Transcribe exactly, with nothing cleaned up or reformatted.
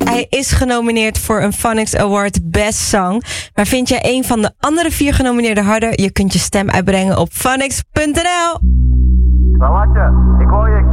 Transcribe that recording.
Hij is genomineerd voor een Phonics Award Best Song. Maar vind jij een van de andere vier genomineerden harder? Je kunt je stem uitbrengen op phonics punt n l. Salvatje, ik hoor je.